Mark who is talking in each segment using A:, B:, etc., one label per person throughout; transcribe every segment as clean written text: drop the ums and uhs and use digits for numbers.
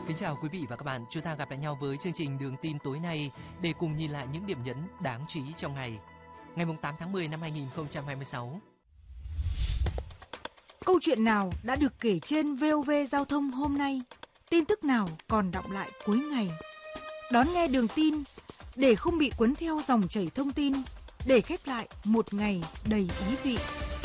A: Kính chào quý vị và các bạn, chúng ta gặp lại nhau với chương trình Đường tin tối nay để cùng nhìn lại những điểm nhấn đáng chú ý trong ngày. Ngày 8 tháng 10 năm 2026.
B: Câu chuyện nào đã được kể trên VOV Giao thông hôm nay? Tin tức nào còn đọng lại cuối ngày? Đón nghe Đường tin để không bị cuốn theo dòng chảy thông tin, để khép lại một ngày đầy ý vị.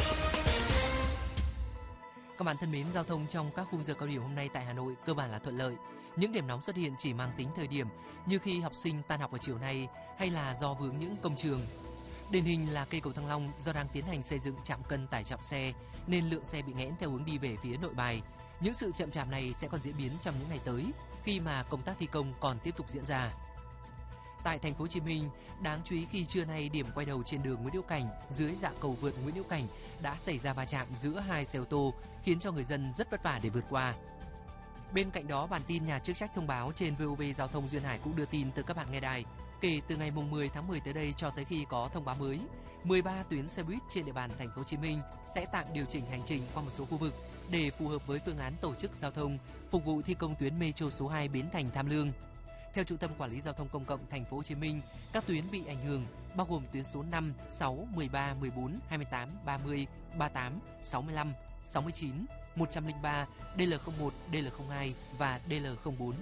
A: Các bạn thân mến, giao thông trong các khung giờ cao điểm hôm nay tại Hà Nội cơ bản là thuận lợi. Những điểm nóng xuất hiện chỉ mang tính thời điểm, như khi học sinh tan học vào chiều nay hay là do vướng những công trường. Điển hình là cây cầu Thăng Long do đang tiến hành xây dựng trạm cân tải trọng xe nên lượng xe bị nghẽn theo hướng đi về phía Nội Bài. Những sự chậm chạp này sẽ còn diễn biến trong những ngày tới khi mà công tác thi công còn tiếp tục diễn ra. Tại thành phố Hồ Chí Minh, đáng chú ý khi trưa nay điểm quay đầu trên đường Nguyễn Hữu Cảnh dưới dạ cầu vượt Nguyễn Hữu Cảnh đã xảy ra va chạm giữa hai xe ô tô khiến cho người dân rất vất vả để vượt qua. Bên cạnh đó, bản tin nhà chức trách thông báo trên VOV Giao thông Duyên Hải cũng đưa tin từ các bạn nghe đài. Kể từ ngày 10 tháng 10 tới đây cho tới khi có thông báo mới, 13 tuyến xe buýt trên địa bàn thành phố Hồ Chí Minh sẽ tạm điều chỉnh hành trình qua một số khu vực để phù hợp với phương án tổ chức giao thông phục vụ thi công tuyến metro số 2 Bến Thành Tham Lương. Theo Trung tâm Quản lý Giao thông Công cộng thành phố Hồ Chí Minh, các tuyến bị ảnh hưởng bao gồm tuyến số 5, 6, 13, 14, 28, 30, 38, 65, 69, 103, DL01, DL02 và DL04.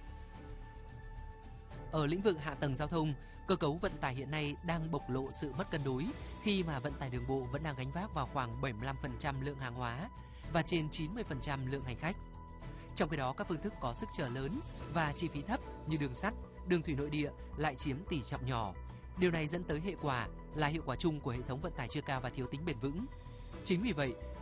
A: Ở lĩnh vực hạ tầng giao thông, cơ cấu vận tải hiện nay đang bộc lộ sự mất cân đối khi mà vận tải đường bộ vẫn đang gánh vác vào khoảng 75% lượng hàng hóa và trên 90% lượng hành khách. Trong khi đó, các phương thức có sức chở lớn và chi phí thấp như đường sắt, đường thủy nội địa lại chiếm tỷ trọng nhỏ. Điều này dẫn tới hệ quả là hiệu quả chung của hệ thống vận tải chưa cao và thiếu tính bền vững. Chính vì vậy,